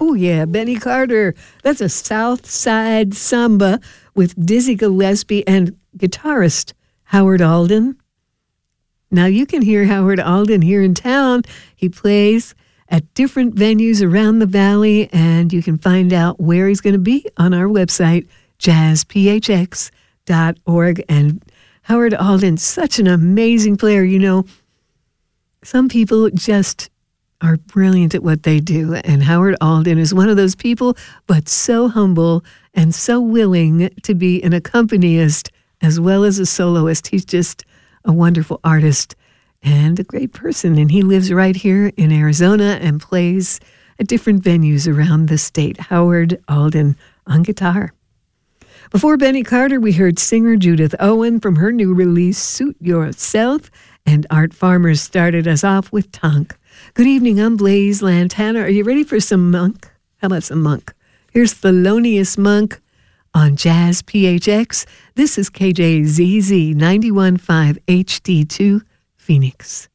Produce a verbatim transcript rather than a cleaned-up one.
Oh, yeah, Benny Carter. That's a South Side Samba with Dizzy Gillespie and guitarist Howard Alden. Now, you can hear Howard Alden here in town. He plays at different venues around the valley, and you can find out where he's going to be on our website, jazz p h x dot org. And Howard Alden, such an amazing player. You know, some people just are brilliant at what they do, and Howard Alden is one of those people, but so humble and so willing to be an accompanist as well as a soloist. He's just a wonderful artist and a great person, and he lives right here in Arizona and plays at different venues around the state. Howard Alden on guitar. Before Benny Carter, we heard singer Judith Owen from her new release, Suit Yourself, and Art Farmer started us off with Tonk. Good evening, I'm Blaze Lantana. Are you ready for some Monk? How about some Monk? Here's Thelonious Monk on Jazz P H X. This is K J Z Z ninety-one point five H D two Phoenix.